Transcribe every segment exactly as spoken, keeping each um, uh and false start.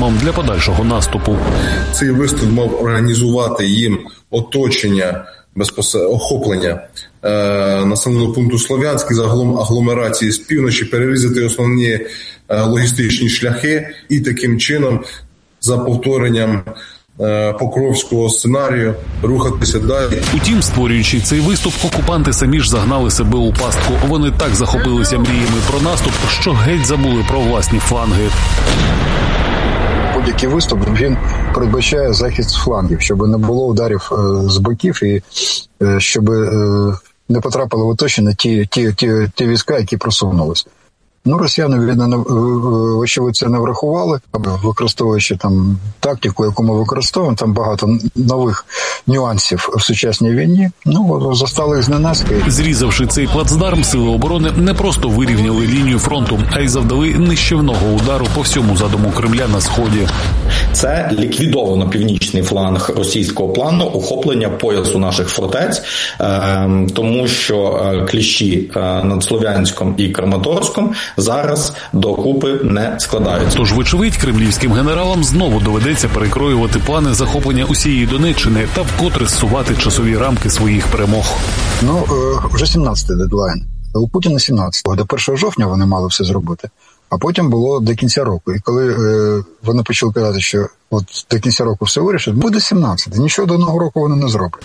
плацдармом для подальшого наступу. Цей виступ мав організувати їм оточення, безпосередньо охоплення е, населеного пункту Слов'янський, загалом агломерації з півночі, перерізати основні е, логістичні шляхи і таким чином, за повторенням е, покровського сценарію, рухатися далі. Утім, створюючи цей виступ, окупанти самі ж загнали себе у пастку. Вони так захопилися мріями про наступ, що геть забули про власні фланги. Будь-який виступ, він передбачає захист з флангів, щоб не було ударів з боків і щоб не потрапили в оточення ті, ті, ті, ті війська, які просунулись. Ну, росіяни, видно, вочевидь, це не врахували, використовуючи там тактику, яку ми використовуємо, там багато нових нюансів в сучасній війні. Ну, застали їх зненацька. Зрізавши цей плацдарм, сили оборони не просто вирівняли лінію фронту, а й завдали нищівного удару по всьому задуму Кремля на Сході. Це ліквідовано північний фланг російського плану охоплення поясу наших фортець, тому що кліщі над Слов'янськом і Краматорськом зараз докупи не складаються. Тож, вочевидь, кремлівським генералам знову доведеться перекроювати плани захоплення усієї Донеччини та вкотре зсувати часові рамки своїх перемог. Ну, вже сімнадцятий дедлайн. У Путіна сімнадцятого. До першого жовтня вони мали все зробити. А потім було до кінця року. І коли е, вони почали казати, що от до кінця року все вирішить, буде сімнадцятий. Нічого до Нового року вони не зроблять.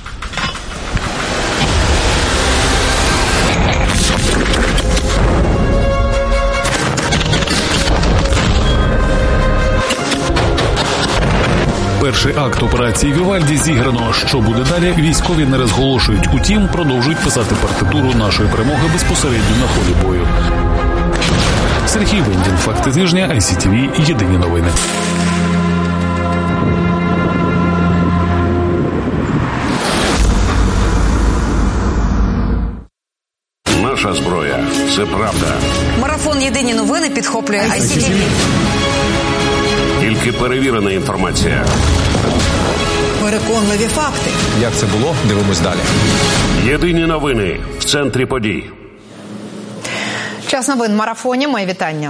Перший акт операції «Вівальді» зіграно. Що буде далі, військові не розголошують. Утім, продовжують писати партитуру нашої перемоги безпосередньо на полі бою. Сергій Вендін, факти тижня, ай сі ті ві, єдині новини. Наша зброя – це правда. Марафон «Єдині новини» підхоплює ай сі ті ві. Тільки перевірена інформація. Переконливі факти. Як це було? Дивимось далі. Єдині новини в центрі подій. Час новин в марафоні. Моє вітання.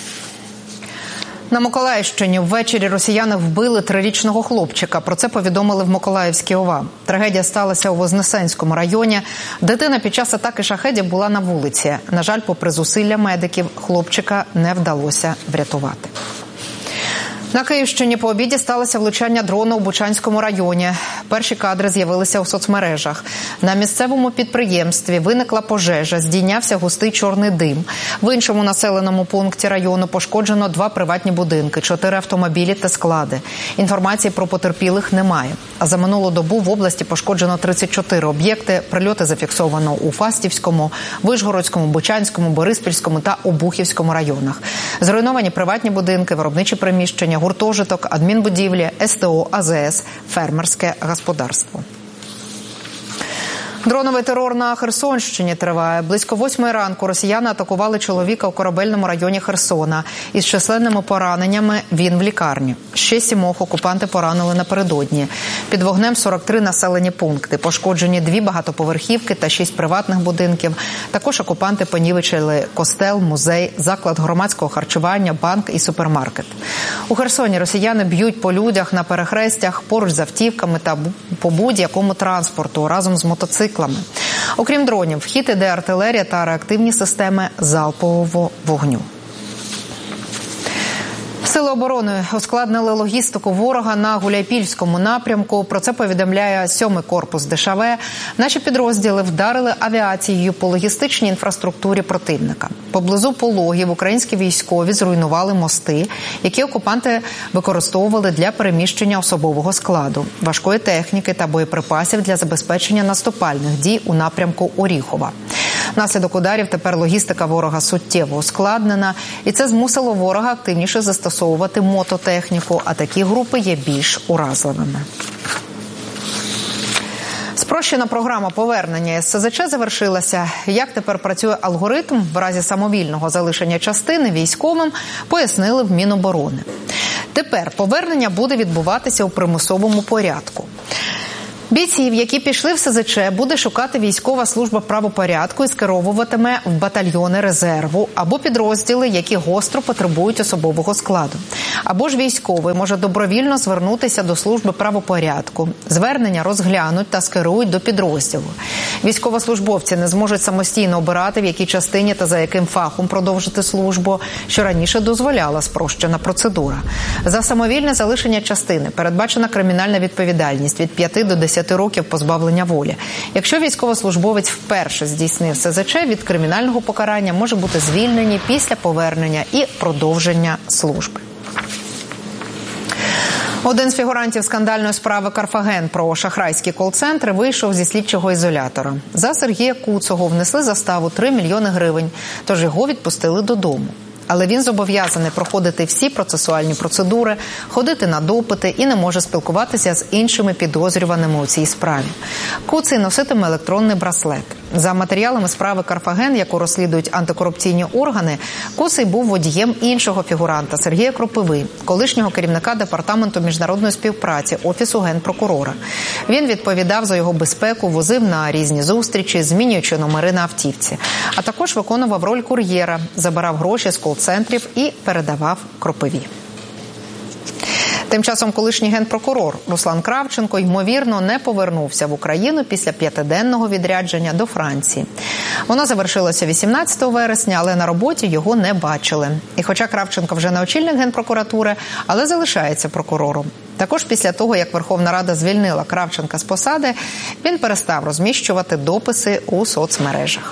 На Миколаївщині ввечері росіяни вбили трирічного хлопчика. Про це повідомили в Миколаївській ОВА. Трагедія сталася у Вознесенському районі. Дитина під час атаки шахедів була на вулиці. На жаль, попри зусилля медиків, хлопчика не вдалося врятувати. На Київщині по обіді сталося влучання дрону у Бучанському районі. Перші кадри з'явилися у соцмережах. На місцевому підприємстві виникла пожежа, здійнявся густий чорний дим. В іншому населеному пункті району пошкоджено два приватні будинки, чотири автомобілі та склади. Інформації про потерпілих немає. А за минулу добу в області пошкоджено тридцять чотири об'єкти. Прильоти зафіксовано у Фастівському, Вишгородському, Бучанському, Бориспільському та Обухівському районах. Зруйновані приватні будинки, виробничі приміщення, гуртожиток, адмінбудівлі, ес те о, а зе ес, фермерське господарство. Дроновий терор на Херсонщині триває. Близько восьмої ранку росіяни атакували чоловіка у корабельному районі Херсона. Із численними пораненнями він в лікарні. Ще сімох окупанти поранили напередодні. Під вогнем сорок три населені пункти. Пошкоджені дві багатоповерхівки та шість приватних будинків. Також окупанти понівечили костел, музей, заклад громадського харчування, банк і супермаркет. У Херсоні росіяни б'ють по людях на перехрестях, поруч з автівками та по будь-якому транспорту разом з мотоциклами. Окрім дронів, в хід іде артилерія та реактивні системи залпового вогню. Сили оборони ускладнили логістику ворога на Гуляйпільському напрямку. Про це повідомляє сьомий корпус де ша ве. Наші підрозділи вдарили авіацією по логістичній інфраструктурі противника. Поблизу Пологів українські військові зруйнували мости, які окупанти використовували для переміщення особового складу, важкої техніки та боєприпасів для забезпечення наступальних дій у напрямку Оріхова. Внаслідок ударів тепер логістика ворога суттєво ускладнена, і це змусило ворога активніше застосовувати мототехніку, а такі групи є більш уразливими. Спрощена програма повернення ес се зет че завершилася. Як тепер працює алгоритм в разі самовільного залишення частини військовим, пояснили в Міноборони. Тепер повернення буде відбуватися у примусовому порядку. Бійців, які пішли в СЗЧ, буде шукати військова служба правопорядку і скеровуватиме в батальйони резерву або підрозділи, які гостро потребують особового складу. Або ж військовий може добровільно звернутися до служби правопорядку. Звернення розглянуть та скерують до підрозділу. Військовослужбовці не зможуть самостійно обирати, в якій частині та за яким фахом продовжити службу, що раніше дозволяла спрощена процедура. За самовільне залишення частини передбачена кримінальна відповідальність від п'яти до десяти років позбавлення волі. Якщо військовослужбовець вперше здійснив СЗЧ, від кримінального покарання може бути звільнені після повернення і продовження служби. Один з фігурантів скандальної справи «Карфаген» про шахрайські кол-центри вийшов зі слідчого ізолятора. За Сергія Куцого внесли заставу три мільйони гривень, тож його відпустили додому. Але він зобов'язаний проходити всі процесуальні процедури, ходити на допити і не може спілкуватися з іншими підозрюваними у цій справі. Куций носитиме електронний браслет. За матеріалами справи «Карфаген», яку розслідують антикорупційні органи, Куций був водієм іншого фігуранта Сергія Кропиви, колишнього керівника Департаменту міжнародної співпраці Офісу Генпрокурора. Він відповідав за його безпеку, возив на різні зустрічі, змінюючи номери на автівці. А також виконував роль кур'єра, забирав гроші з кол-центрів і передавав Кропиві. Тим часом колишній генпрокурор Руслан Кравченко, ймовірно, не повернувся в Україну після п'ятиденного відрядження до Франції. Воно завершилося вісімнадцятого вересня, але на роботі його не бачили. І хоча Кравченко вже не очільник Генпрокуратури, але залишається прокурором. Також після того, як Верховна Рада звільнила Кравченка з посади, він перестав розміщувати дописи у соцмережах.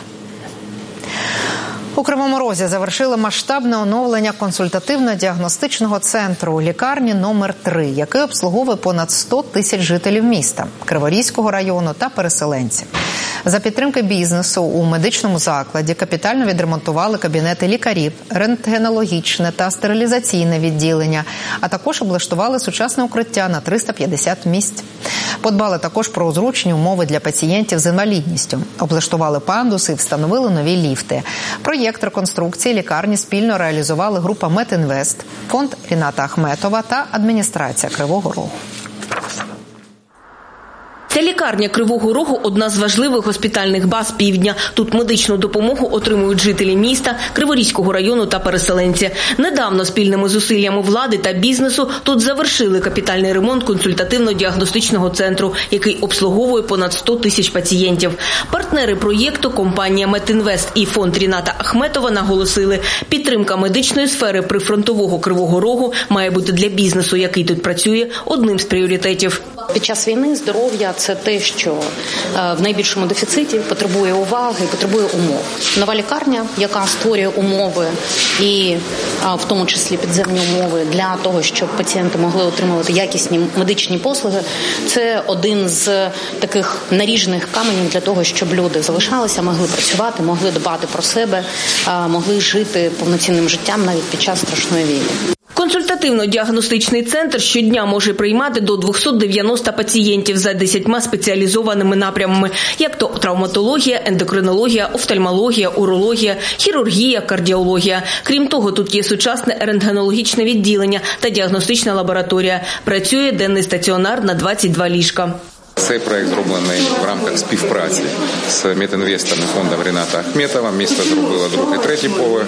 У Кривому Розі завершили масштабне оновлення консультативно-діагностичного центру лікарні номер три, який обслуговує понад сто тисяч жителів міста, Криворізького району та переселенців. За підтримки бізнесу у медичному закладі капітально відремонтували кабінети лікарів, рентгенологічне та стерилізаційне відділення, а також облаштували сучасне укриття на триста п'ятдесят місць. Подбали також про зручні умови для пацієнтів з інвалідністю. Облаштували пандуси і встановили нові ліфти. Проєкт реконструкції лікарні спільно реалізували група «Метінвест», фонд Ріната Ахметова та адміністрація Кривого Рогу. Ця лікарня Кривого Рогу – одна з важливих госпітальних баз півдня. Тут медичну допомогу отримують жителі міста, Криворізького району та переселенці. Недавно спільними зусиллями влади та бізнесу тут завершили капітальний ремонт консультативно-діагностичного центру, який обслуговує понад сто тисяч пацієнтів. Партнери проєкту, компанія «Метінвест» і фонд Ріната Ахметова наголосили, підтримка медичної сфери прифронтового Кривого Рогу має бути для бізнесу, який тут працює, одним з пріоритетів. Під час війни здоров'я – це те, що в найбільшому дефіциті, потребує уваги, потребує умов. Нова лікарня, яка створює умови і в тому числі підземні умови для того, щоб пацієнти могли отримувати якісні медичні послуги, це один з таких наріжних каменів для того, щоб люди залишалися, могли працювати, могли дбати про себе, могли жити повноцінним життям навіть під час страшної війни. Консультативно-діагностичний центр щодня може приймати до двісті дев'яносто пацієнтів за десятьма спеціалізованими напрямами, як то травматологія, ендокринологія, офтальмологія, урологія, хірургія, кардіологія. Крім того, тут є сучасне рентгенологічне відділення та діагностична лабораторія. Працює денний стаціонар на двадцять два ліжка. Цей проект зроблений в рамках співпраці з Метінвестом і фондом Ріната Ахметова. Місто зробило другий, третій поверх.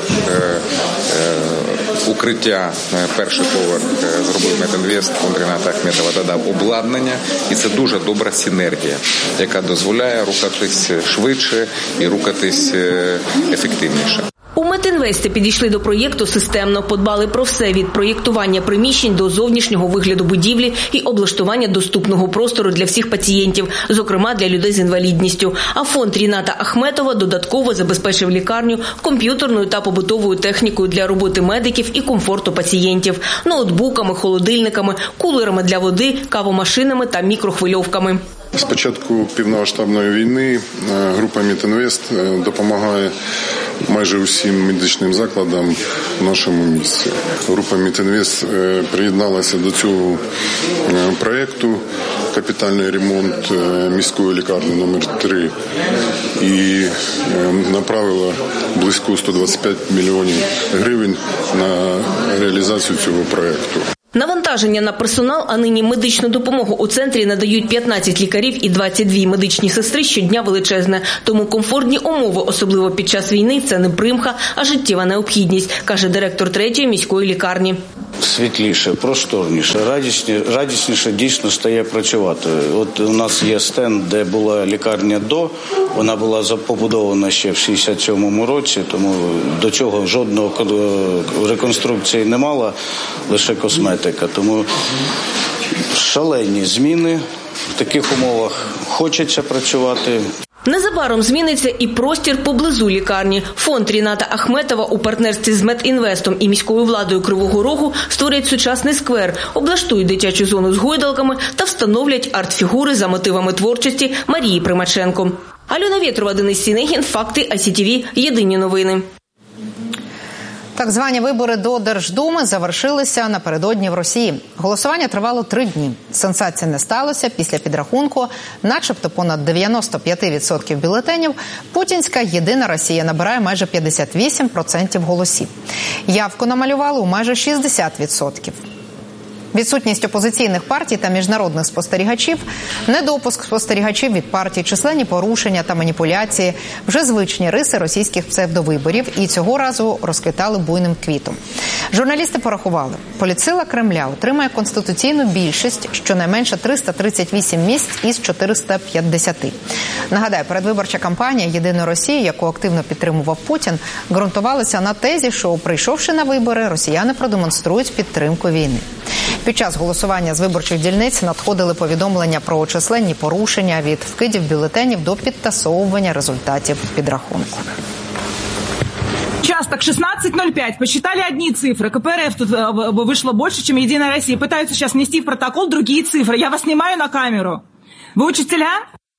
Укриття, перший поверх зробив Метінвест, фонд Ріната Ахметова додав обладнання. І це дуже добра синергія, яка дозволяє рухатись швидше і рухатись ефективніше. У Метінвесті підійшли до проєкту системно, подбали про все – від проєктування приміщень до зовнішнього вигляду будівлі і облаштування доступного простору для всіх пацієнтів, зокрема для людей з інвалідністю. А фонд Ріната Ахметова додатково забезпечив лікарню комп'ютерною та побутовою технікою для роботи медиків і комфорту пацієнтів – ноутбуками, холодильниками, кулерами для води, кавомашинами та мікрохвильовками. З початку повномасштабної війни група Метінвест допомагає майже усім медичним закладам в нашому місті. Група Метінвест приєдналася до цього проєкту капітальний ремонт міської лікарні номер три і направила близько сто двадцять п'ять мільйонів гривень на реалізацію цього проєкту. Навантаження на персонал, а нині медичну допомогу у центрі надають п'ятнадцять лікарів і двадцять дві медичні сестри щодня величезне. Тому комфортні умови, особливо під час війни, це не примха, а життєва необхідність, каже директор третьої міської лікарні. Світліше, просторніше, радісніше, радісніше дійсно стає працювати. От у нас є стенд, де була лікарня до, вона була побудована ще в шістдесят сьомому році, тому до цього жодного реконструкції не мала, лише косметика. Тому шалені зміни, в таких умовах хочеться працювати. Незабаром зміниться і простір поблизу лікарні. Фонд Ріната Ахметова у партнерстві з Медінвестом і міською владою Кривого Рогу створять сучасний сквер, облаштують дитячу зону з гойдалками та встановлять арт-фігури за мотивами творчості Марії Примаченко. Альона Вєтрова, Денис Сінегін, Факти, ай сі ті ві, Єдині новини. Так звані вибори до Держдуми завершилися напередодні в Росії. Голосування тривало три дні. Сенсації не сталося. Після підрахунку, начебто понад дев'яносто п'ять відсотків бюлетенів, путінська «Єдина Росія» набирає майже п'ятдесят вісім відсотків голосів. Явку намалювали у майже шістдесят відсотків. Відсутність опозиційних партій та міжнародних спостерігачів, недопуск спостерігачів від партій, численні порушення та маніпуляції – вже звичні риси російських псевдовиборів і цього разу розквітали буйним квітом. Журналісти порахували, політсила Кремля отримає конституційну більшість щонайменше триста тридцять вісім місць із чотириста п'ятдесят. Нагадаю, передвиборча кампанія «Єдиної Росії», яку активно підтримував Путін, ґрунтувалася на тезі, що, прийшовши на вибори, росіяни продемонструють підтримку війни. Під час голосування з виборчих дільниць надходили повідомлення про численні порушення від вкидів бюлетенів до підтасовування результатів підрахунку. Участок шестнадцать ноль пять. Посчитали одни цифры. ка пэ эр эф тут вышло больше, чем «Единая Россия». Пытаются сейчас внести в протокол другие цифры. Я вас снимаю на камеру. Вы учителя?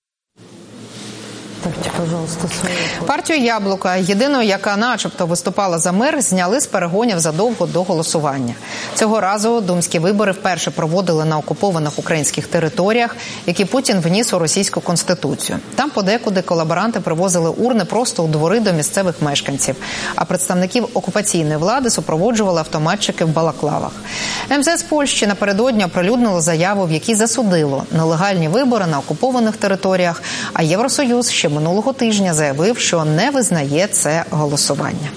Партію «Яблука», єдиною, яка начебто виступала за мир, зняли з перегонів задовго до голосування. Цього разу думські вибори вперше проводили на окупованих українських територіях, які Путін вніс у російську конституцію. Там подекуди колаборанти привозили урни просто у двори до місцевих мешканців, а представників окупаційної влади супроводжували автоматчики в балаклавах. ем зе ес Польщі напередодні оприлюднило заяву, в якій засудило нелегальні вибори на окупованих територіях, а Євросоюз ще минулого тижня заявив, що не визнає це голосування.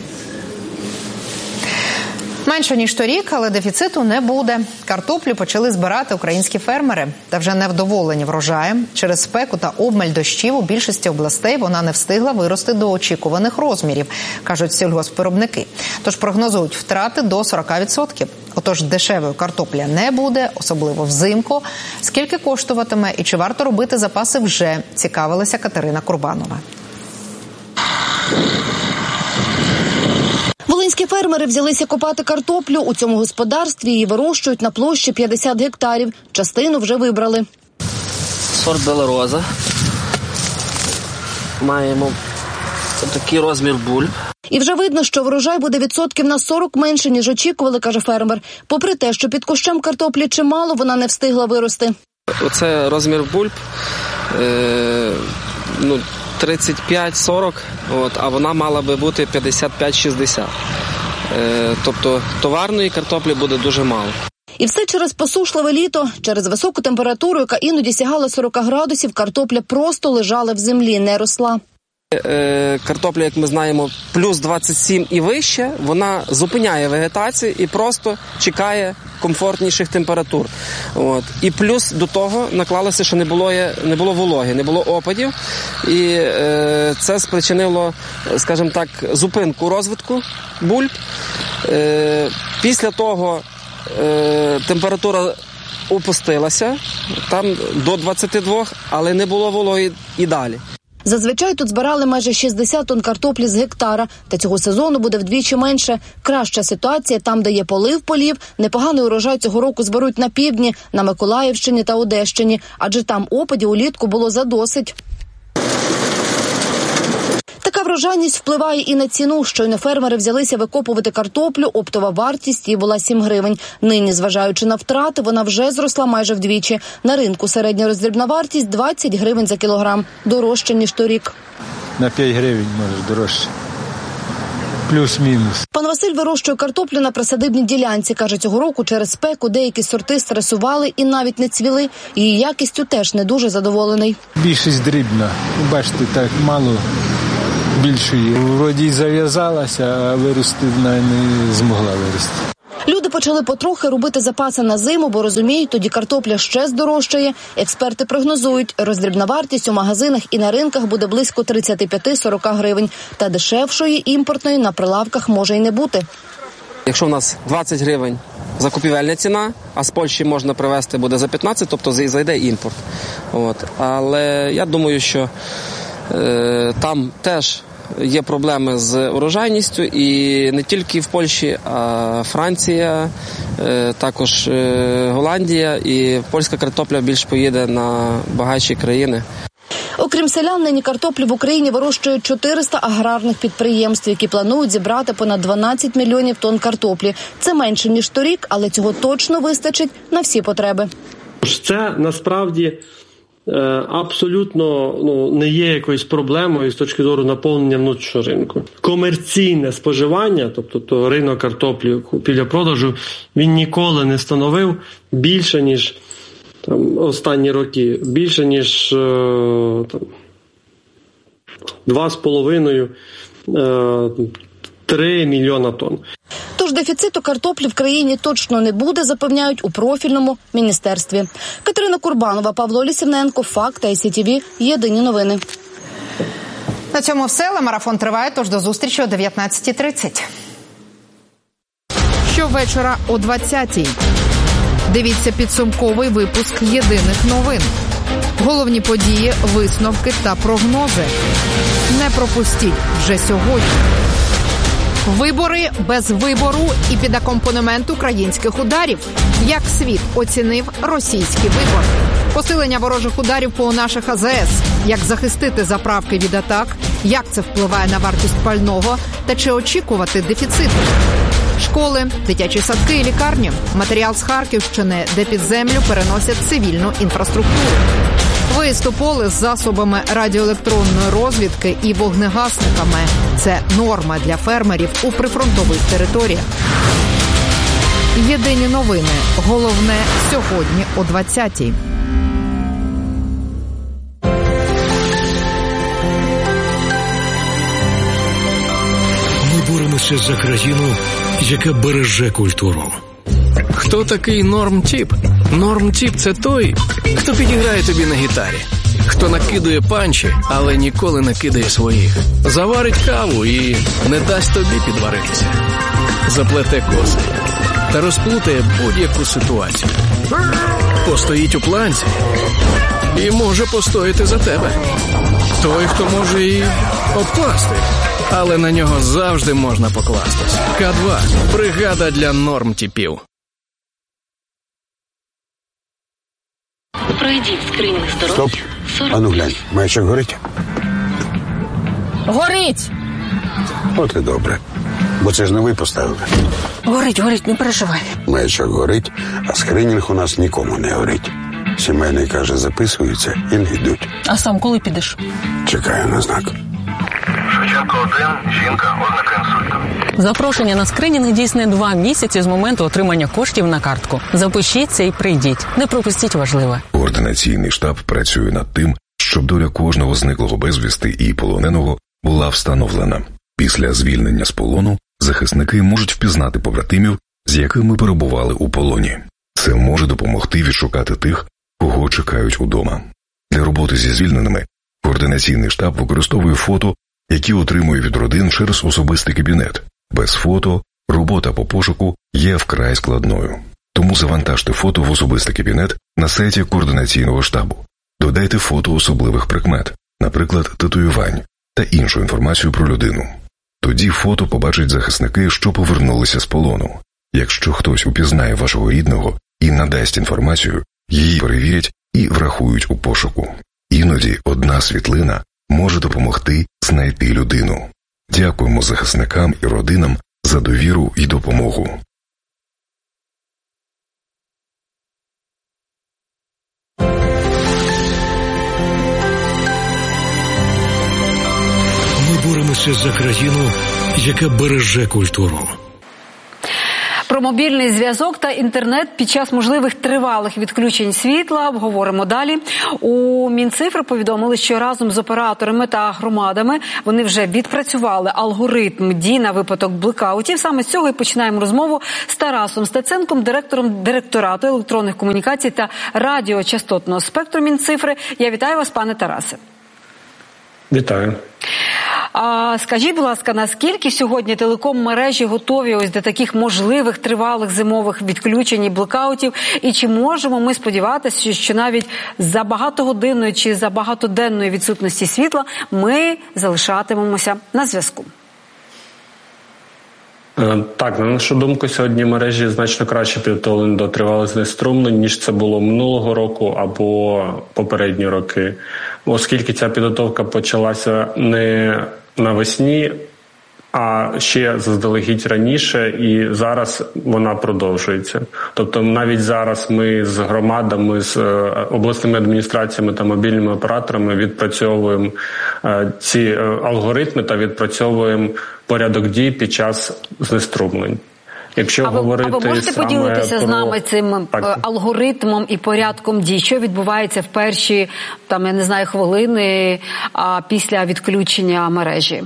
Менше ніж торік, але дефіциту не буде. Картоплю почали збирати українські фермери. Та вже невдоволені врожаєм. Через спеку та обмаль дощів у більшості областей вона не встигла вирости до очікуваних розмірів, кажуть сільгоспвиробники. Тож прогнозують втрати до сорок відсотків. Отож дешевої картопля не буде, особливо взимку. Скільки коштуватиме і чи варто робити запаси вже, цікавилася Катерина Курбанова. Волинські фермери взялися копати картоплю. У цьому господарстві її вирощують на площі п'ятдесят гектарів. Частину вже вибрали. Сорт Белороза. Маємо такий розмір бульб. І вже видно, що врожай буде відсотків на сорок менше, ніж очікували, каже фермер. Попри те, що під кущем картоплі чимало, вона не встигла вирости. Оце розмір бульб, е, ну, тридцять п'ять сорок, от, а вона мала би бути п'ятдесят п'ять шістдесят. Е, тобто товарної картоплі буде дуже мало. І все через посушливе літо. Через високу температуру, яка іноді сягала сорок градусів, картопля просто лежала в землі, не росла. Картопля, як ми знаємо, плюс двадцять сім і вище, вона зупиняє вегетацію і просто чекає комфортніших температур. От. І плюс до того наклалося, що не було, не було вологи, не було опадів, і е, це спричинило, скажімо так, зупинку розвитку бульб. Е, після того е, температура опустилася, там до двадцяти двох, але не було вологи і далі. Зазвичай тут збирали майже шістдесят тонн картоплі з гектара, та цього сезону буде вдвічі менше. Краща ситуація там, де є полив полів. Непоганий урожай цього року зберуть на півдні, на Миколаївщині та Одещині, адже там опадів улітку було задосить. Така врожайність впливає і на ціну. Щойно фермери взялися викопувати картоплю, оптова вартість її була сім гривень. Нині, зважаючи на втрати, вона вже зросла майже вдвічі. На ринку середня роздрібна вартість двадцять гривень за кілограм. Дорожче, ніж торік. На п'ять гривень, може, дорожче. плюс-мінус. Пан Василь вирощує картоплю на присадибній ділянці. Каже, цього року через спеку деякі сорти стресували і навіть не цвіли. Її якістю теж не дуже задоволений. Більшість дрібна. Бачите, так мало більшої. Вроді й зав'язалася, а вирости вона не змогла вирости. Люди почали потрохи робити запаси на зиму, бо розуміють, тоді картопля ще здорожчає. Експерти прогнозують, роздрібна вартість у магазинах і на ринках буде близько тридцять п'ять - сорок гривень. Та дешевшої імпортної на прилавках може й не бути. Якщо в нас двадцять гривень закупівельна ціна, а з Польщі можна привезти буде за п'ятнадцять, тобто зайде імпорт. От. Але я думаю, що е, там теж є проблеми з урожайністю, і не тільки в Польщі, а Франція, також Голландія, і польська картопля більш поїде на багатші країни. Окрім селян, нині картоплю в Україні вирощують чотириста аграрних підприємств, які планують зібрати понад дванадцять мільйонів тонн картоплі. Це менше, ніж торік, але цього точно вистачить на всі потреби. Це насправді абсолютно ну, не є якоюсь проблемою з точки зору наповнення внутрішнього ринку. Комерційне споживання, тобто то ринок картоплі, купівля-продажу, він ніколи не становив більше, ніж там, останні роки, більше, ніж там, два з половиною три мільйона тонн. Тож дефіциту картоплі в країні точно не буде, запевняють у профільному міністерстві. Катерина Курбанова, Павло Лісівненко, Факт, ай сі ті ві, Єдині новини. На цьому все. Але марафон триває, тож до зустрічі о дев'ятнадцятій тридцять. Щовечора о двадцятій. Дивіться підсумковий випуск Єдиних новин. Головні події, висновки та прогнози. Не пропустіть вже сьогодні. Вибори без вибору і під акомпанемент українських ударів. Як світ оцінив російські вибори. Посилення ворожих ударів по наших а зе ес. Як захистити заправки від атак. Як це впливає на вартість пального. Та чи очікувати дефіциту. Школи, дитячі садки і лікарні. Матеріал з Харківщини, де під землю переносять цивільну інфраструктуру. Виїзд у поле з засобами радіоелектронної розвідки і вогнегасниками. Це норма для фермерів у прифронтових територіях. Єдині новини. Головне сьогодні о двадцятій. Ми боремося за країну, яка береже культуру. Хто такий норм-тіп? Норм-тіп – це той, хто підіграє тобі на гітарі. Хто накидує панчі, але ніколи не кидає своїх. Заварить каву і не дасть тобі підваритися. Заплете коси та розплутає будь-яку ситуацію. Постоїть у планці і може постояти за тебе. Той, хто може і обкласти, але на нього завжди можна покластись. Ка два – бригада для норм-тіпів. Пройдіть скринінг здоров'я. Стоп. Ану глянь, маячок горить? Горить! От і добре. Бо це ж не ви поставили. Горить, горить, не переживай. Маячок горить, а скринінг у нас нікому не горить. Сімейний, каже, записуються і не йдуть. А сам коли підеш? Чекаю на знак. Шевченко один, жінка, ознака інсульту. Запрошення на скринінг дійсне два місяці з моменту отримання коштів на картку. Запишіться і прийдіть. Не пропустіть важливе. Координаційний штаб працює над тим, щоб доля кожного зниклого безвісти і полоненого була встановлена. Після звільнення з полону захисники можуть впізнати побратимів, з якими перебували у полоні. Це може допомогти відшукати тих, кого чекають удома. Для роботи зі звільненими координаційний штаб використовує фото, які отримує від родин через особистий кабінет. Без фото робота по пошуку є вкрай складною. Тому завантажте фото в особистий кабінет на сайті координаційного штабу. Додайте фото особливих прикмет, наприклад, татуювань та іншу інформацію про людину. Тоді фото побачать захисники, що повернулися з полону. Якщо хтось упізнає вашого рідного і надасть інформацію, її перевірять і врахують у пошуку. Іноді одна світлина може допомогти знайти людину. Дякуємо захисникам і родинам за довіру і допомогу. Ми боремося боремося за країну, яка береже культуру. Про мобільний зв'язок та інтернет під час можливих тривалих відключень світла обговоримо далі. У Мінцифри повідомили, що разом з операторами та громадами вони вже відпрацювали алгоритм дій на випадок блекаутів. Саме з цього і починаємо розмову з Тарасом Стеценком, директором директорату електронних комунікацій та радіочастотного спектру Мінцифри. Я вітаю вас, пане Тарасе. Вітаю. А скажіть, будь ласка, наскільки сьогодні телеком-мережі готові ось до таких можливих тривалих зимових відключень і блекаутів? І чи можемо ми сподіватися, що навіть за багатогодинної чи за багатоденної відсутності світла ми залишатимемося на зв'язку? Так, на нашу думку, сьогодні мережі значно краще підготовлені до тривалих знеструмлень, ніж це було минулого року або попередні роки. Оскільки ця підготовка почалася не навесні, а ще заздалегідь раніше, і зараз вона продовжується. Тобто навіть зараз ми з громадами, з обласними адміністраціями та мобільними операторами відпрацьовуємо ці алгоритми та відпрацьовуємо порядок дій під час знеструмлень. Якщо а ви, говорити а ви можете саме поділитися про... з нами цим так. алгоритмом і порядком дій? Що відбувається в перші, там, я не знаю, хвилини а, після відключення мережі?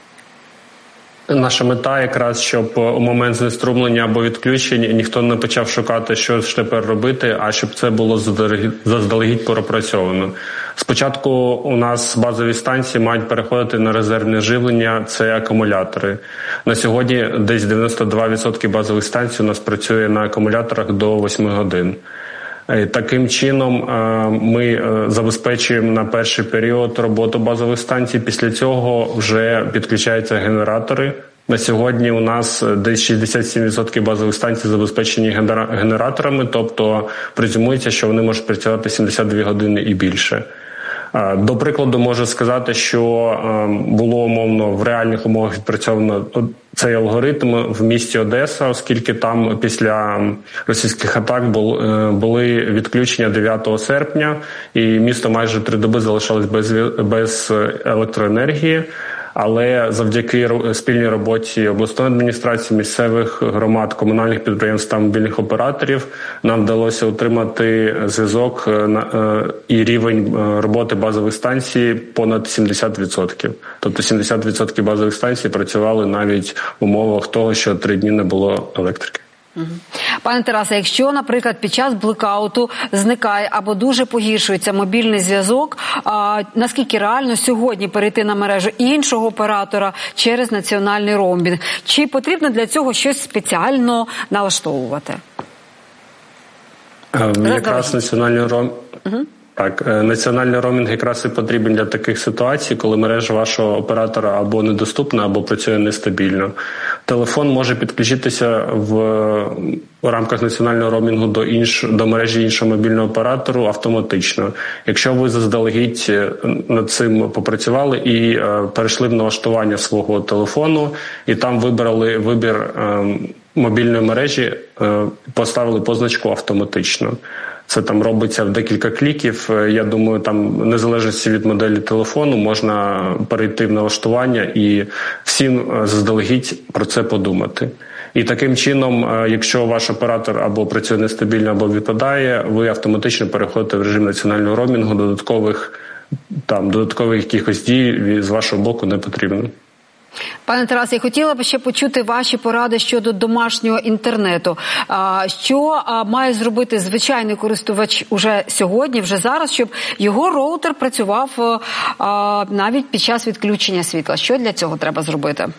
Наша мета якраз, щоб у момент знеструмлення або відключення ніхто не почав шукати, що ж тепер робити, а щоб це було заздалегідь пропрацьовано. Спочатку у нас базові станції мають переходити на резервне живлення, це акумулятори. На сьогодні десь дев'яносто два відсотки базових станцій у нас працює на акумуляторах до восьми годин. Таким чином ми забезпечуємо на перший період роботу базових станцій, після цього вже підключаються генератори. На сьогодні у нас десь шістдесят сім відсотків базових станцій забезпечені генераторами, тобто презюмується, що вони можуть працювати сімдесят дві години і більше. До прикладу, можу сказати, що було умовно в реальних умовах відпрацьовано цей алгоритм в місті Одеса, оскільки там після російських атак були відключення дев'ятого серпня, і місто майже три доби залишалось без, без електроенергії. Але завдяки спільній роботі обласної адміністрації, місцевих громад, комунальних підприємств та мобільних операторів нам вдалося отримати зв'язок і рівень роботи базових станцій понад сімдесят відсотків. Тобто сімдесят відсотків базових станцій працювали навіть в умовах того, що три дні не було електрики. Пане Тарасе, якщо, наприклад, під час блекауту зникає або дуже погіршується мобільний зв'язок, а, наскільки реально сьогодні перейти на мережу іншого оператора через національний роумінг? Чи потрібно для цього щось спеціально налаштовувати? Якраз національний роумінг... Угу. Так, національний роумінг якраз і потрібен для таких ситуацій, коли мережа вашого оператора або недоступна, або працює нестабільно. Телефон може підключитися в, в рамках національного роумінгу до, інш, до мережі іншого мобільного оператору автоматично. Якщо ви заздалегідь над цим попрацювали і е, перейшли в налаштування свого телефону, і там вибрали вибір е, мобільної мережі, е, поставили позначку автоматично. Це там робиться в декілька кліків. Я думаю, там незалежно від моделі телефону можна перейти в налаштування і всім заздалегідь про це подумати. І таким чином, якщо ваш оператор або працює нестабільно, або відпадає, ви автоматично переходите в режим національного роумінгу, додаткових там додаткових якихось дій з вашого боку не потрібно. Пане Тарасе, я хотіла б ще почути ваші поради щодо домашнього інтернету. Що має зробити звичайний користувач уже сьогодні, вже зараз, щоб його роутер працював навіть під час відключення світла? Що для цього треба зробити?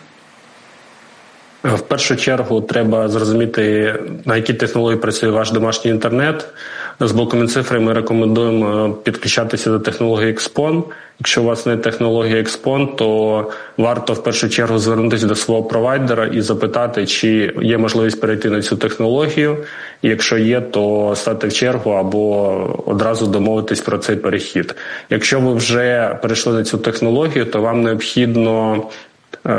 В першу чергу треба зрозуміти, на якій технології працює ваш домашній інтернет. З боку Мінцифри ми рекомендуємо підключатися до технології експон. Якщо у вас не технологія експон, то варто в першу чергу звернутися до свого провайдера і запитати, чи є можливість перейти на цю технологію. І якщо є, то стати в чергу або одразу домовитись про цей перехід. Якщо ви вже перейшли на цю технологію, то вам необхідно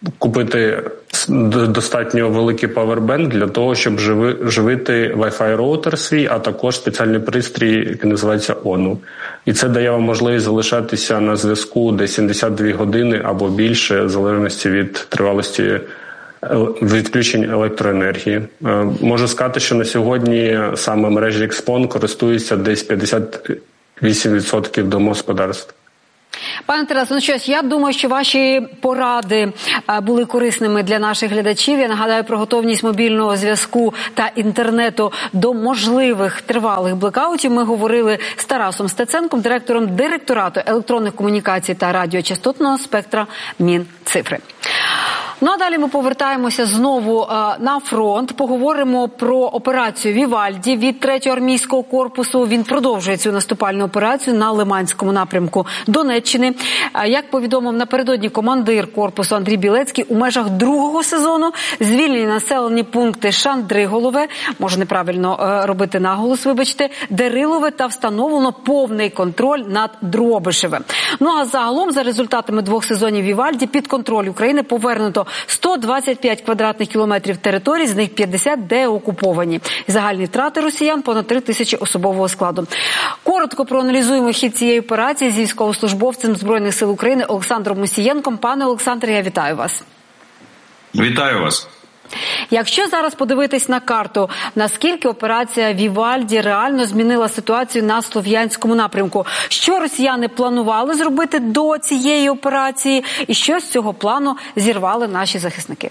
купити достатньо великий павербенк для того, щоб живи, живити Wi-Fi роутер свій, а також спеціальний пристрій, який називається ону. І це дає вам можливість залишатися на зв'язку десь сімдесят дві години або більше, в залежності від тривалості відключень електроенергії. Можу сказати, що на сьогодні саме мережі Експон користуються десь п'ятдесят вісім відсотків домогосподарств. Пане Тарасе, ну щось, я думаю, що ваші поради були корисними для наших глядачів. Я нагадаю про готовність мобільного зв'язку та інтернету до можливих тривалих блекаутів. Ми говорили з Тарасом Стеценком, директором директорату електронних комунікацій та радіочастотного спектра Мінцифри. Ну а далі ми повертаємося знову а, на фронт. Поговоримо про операцію «Вівальді» від третього армійського корпусу. Він продовжує цю наступальну операцію на Лиманському напрямку Донеччини. А, як повідомив напередодні командир корпусу Андрій Білецький, у межах другого сезону звільнені населені пункти Шандриголове, може неправильно а, робити наголос, вибачте, Дерилове, та встановлено повний контроль над Дробишевем. Ну а загалом, за результатами двох сезонів «Вівальді», під контроль України повернуто сто двадцять п'ять квадратних кілометрів території, з них п'ятдесят деокуповані. Загальні втрати росіян – понад три тисячі особового складу. Коротко проаналізуємо хід цієї операції з військовослужбовцем Збройних сил України Олександром Мусієнком. Пане Олександре, я вітаю вас. Вітаю вас. Якщо зараз подивитись на карту, наскільки операція «Вівальді» реально змінила ситуацію на Слов'янському напрямку? Що росіяни планували зробити до цієї операції і що з цього плану зірвали наші захисники?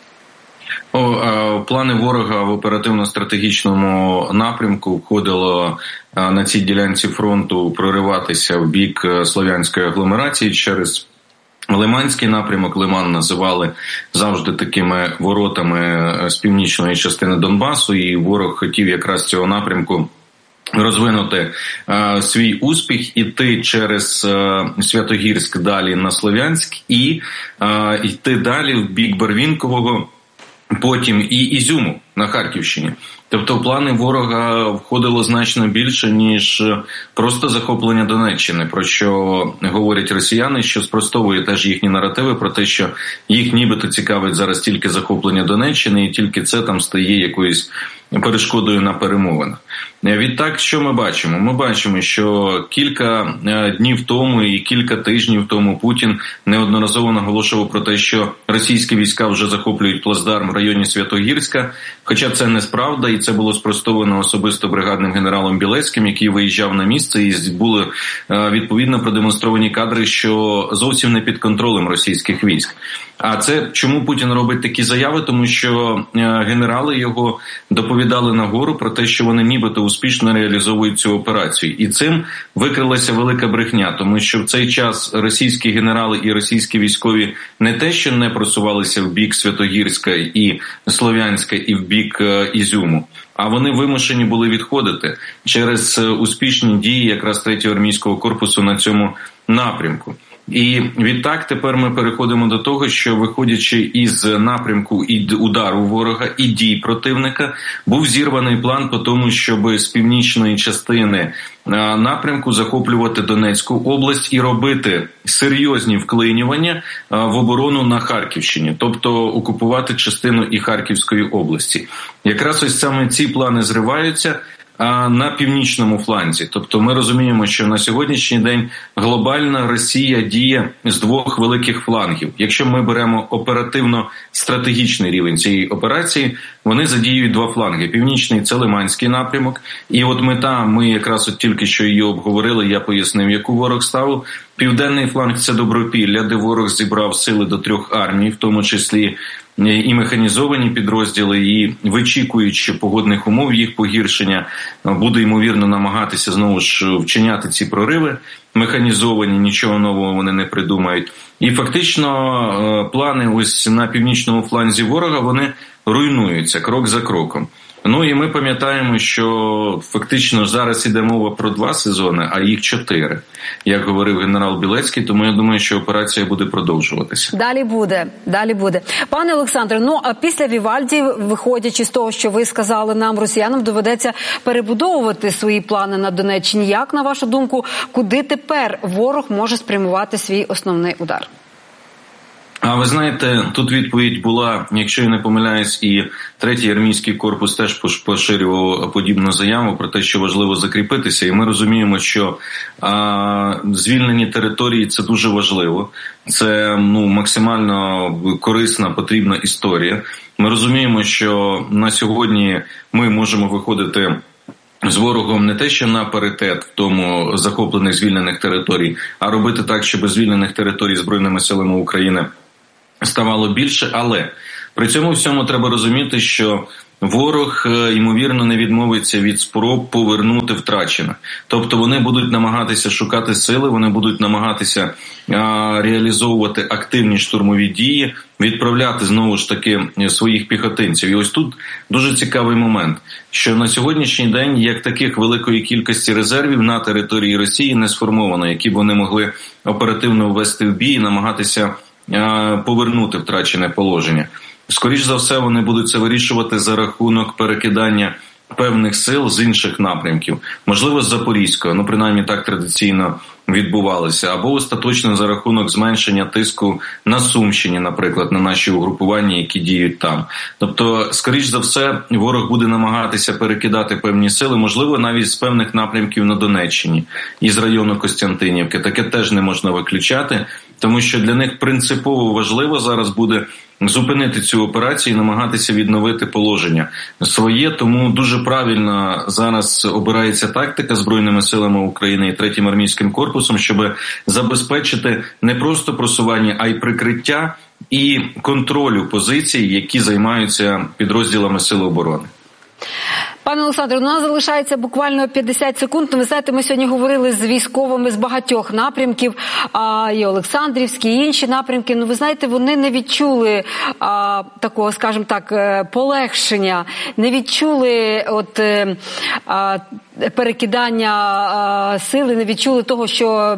О, е, плани ворога в оперативно-стратегічному напрямку входило е, на цій ділянці фронту прориватися в бік Слов'янської агломерації через Лиманський напрямок. Лиман називали завжди такими воротами з північної частини Донбасу, і ворог хотів якраз цього напрямку розвинути е, свій успіх, іти через е, Святогірськ далі на Слов'янськ і е, йти далі в бік Барвінкового, потім і Ізюму на Харківщині. Тобто в плани ворога входило значно більше, ніж просто захоплення Донеччини, про що говорять росіяни, що спростовує теж їхні наративи про те, що їх нібито цікавить зараз тільки захоплення Донеччини, і тільки це там стає якоюсь перешкодою на перемовинах. Відтак, що ми бачимо? Ми бачимо, що кілька днів тому і кілька тижнів тому Путін неодноразово наголошував про те, що російські війська вже захоплюють плацдарм в районі Святогірська, хоча це не справда, і це було спростовано особисто бригадним генералом Білецьким, який виїжджав на місце, і були відповідно продемонстровані кадри, що зовсім не під контролем російських військ. А це чому Путін робить такі заяви? Тому що генерали його доповідали нагору про те, що вони нібито успішно реалізовують цю операцію. І цим викрилася велика брехня, тому що в цей час російські генерали і російські військові не те, що не просувалися в бік Святогірська і Слов'янська і в бік Ізюму, а вони вимушені були відходити через успішні дії якраз третього армійського корпусу на цьому напрямку. І відтак тепер ми переходимо до того, що виходячи із напрямку і удару ворога, і дій противника, був зірваний план по тому, щоб з північної частини напрямку захоплювати Донецьку область і робити серйозні вклинювання в оборону на Харківщині, тобто окупувати частину і Харківської області. Якраз ось саме ці плани зриваються на північному фланзі. Тобто ми розуміємо, що на сьогоднішній день глобальна Росія діє з двох великих флангів. Якщо ми беремо оперативно-стратегічний рівень цієї операції, вони задіюють два фланги. Північний – це Лиманський напрямок. І от мета, ми якраз от тільки що її обговорили, я пояснив, яку ворог ставив. Південний фланг – це Добропілля, де ворог зібрав сили до трьох армій, в тому числі і механізовані підрозділи, і вичікуючи погодних умов їх погіршення, буде, ймовірно, намагатися знову ж вчиняти ці прориви. Механізовані, нічого нового вони не придумають. І фактично плани ось на північному фланзі ворога, вони руйнуються крок за кроком. Ну і ми пам'ятаємо, що фактично зараз іде мова про два сезони, а їх чотири, як говорив генерал Білецький, тому я думаю, що операція буде продовжуватися. Далі буде, далі буде. Пане Олександре, ну а після Вівальді, виходячи з того, що ви сказали нам, росіянам, доведеться перебудовувати свої плани на Донеччині. Як, на вашу думку, куди тепер ворог може спрямувати свій основний удар? А ви знаєте, тут відповідь була, якщо я не помиляюсь, і третій армійський корпус теж поширював подібну заяву про те, що важливо закріпитися. І ми розуміємо, що а, звільнені території – це дуже важливо. Це ну, максимально корисна, потрібна історія. Ми розуміємо, що на сьогодні ми можемо виходити з ворогом не те, що на паритет в тому захоплених звільнених територій, а робити так, щоб звільнених територій Збройними силами України ставало більше, але при цьому всьому треба розуміти, що ворог, ймовірно, не відмовиться від спроб повернути втрачене. Тобто вони будуть намагатися шукати сили, вони будуть намагатися а, реалізовувати активні штурмові дії, відправляти знову ж таки своїх піхотинців. І ось тут дуже цікавий момент, що на сьогоднішній день як таких великої кількості резервів на території Росії не сформовано, які б вони могли оперативно ввести в бій і намагатися повернути втрачене положення. Скоріш за все, вони будуть це вирішувати за рахунок перекидання певних сил з інших напрямків. Можливо, з Запорізького, ну принаймні так традиційно відбувалося, або остаточно за рахунок зменшення тиску на Сумщині, наприклад, на наші угрупування, які діють там. Тобто, скоріш за все, ворог буде намагатися перекидати певні сили, можливо, навіть з певних напрямків на Донеччині, із району Костянтинівки. Таке теж не можна виключати, тому що для них принципово важливо зараз буде зупинити цю операцію і намагатися відновити положення своє. Тому дуже правильно зараз обирається тактика Збройними силами України і третім армійським корпусом, щоб забезпечити не просто просування, а й прикриття і контролю позицій, які займаються підрозділами Сил оборони. Пане Олександре, у нас залишається буквально п'ятдесят секунд. Ви знаєте, ми сьогодні говорили з військовими з багатьох напрямків, а, і Олександрівські, і інші напрямки. Ну, ви знаєте, вони не відчули а, такого, скажімо так, полегшення, не відчули от, а, перекидання а, сили, не відчули того, що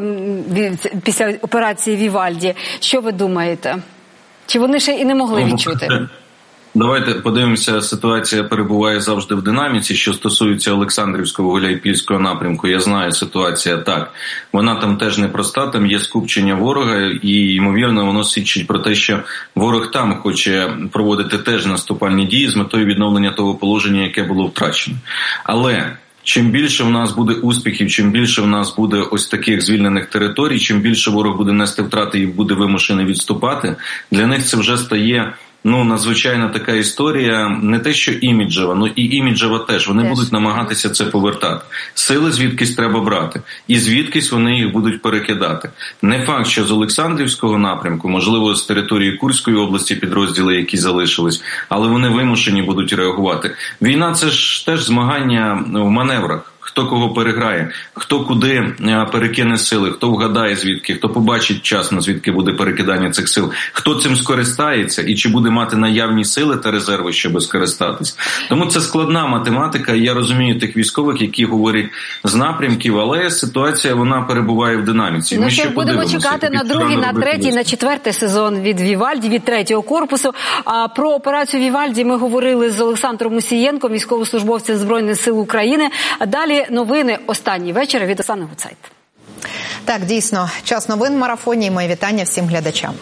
після операції Вівальді. Що ви думаєте? Чи вони ще і не могли відчути? Давайте подивимося, ситуація перебуває завжди в динаміці. Що стосується Олександрівського, Гуляйпільського напрямку, я знаю, ситуація так. Вона там теж непроста, там є скупчення ворога і, ймовірно, воно свідчить про те, що ворог там хоче проводити теж наступальні дії з метою відновлення того положення, яке було втрачено. Але чим більше в нас буде успіхів, чим більше в нас буде ось таких звільнених територій, чим більше ворог буде нести втрати і буде вимушений відступати, для них це вже стає ну, надзвичайно така історія, не те, що іміджева, ну і іміджева теж. Вони yes. будуть намагатися це повертати. Сили звідкись треба брати. І звідкись вони їх будуть перекидати. Не факт, що з Олександрівського напрямку, можливо, з території Курської області підрозділи, які залишились, але вони вимушені будуть реагувати. Війна – це ж теж змагання в маневрах. Хто кого переграє, хто куди перекине сили, хто вгадає звідки, хто побачить вчасно, звідки буде перекидання цих сил, хто цим скористається і чи буде мати наявні сили та резерви, щоб скористатись. Тому це складна математика, і я розумію тих військових, які говорять з напрямків, але ситуація, вона перебуває в динаміці. Ну, ми ще будемо чекати на другий, на третій, на четвертий сезон від Вівальді, від третього корпусу. А про операцію Вівальді ми говорили з Олександром Мусієнком, військовослужбовцем Збройних сил України. А далі новини «Останній вечір» від Оксани Гуцайт. Так, дійсно, час новин в марафоні і мої вітання всім глядачам.